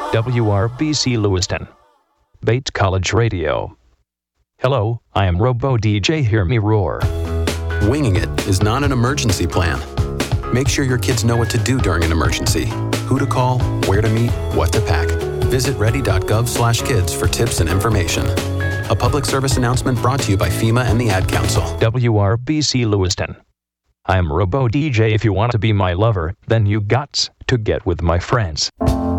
WRBC Lewiston. Bates College Radio. Hello, I am Robo DJ Hear Me Roar. Winging it is not an emergency plan. Make sure your kids know what to do during an emergency, who to call, where to meet, what to pack. Visit ready.gov/kids for tips and information. A public service announcement brought to you by FEMA and the Ad Council. WRBC Lewiston. I am Robo DJ. If you want to be my lover, then you gots to get with my friends.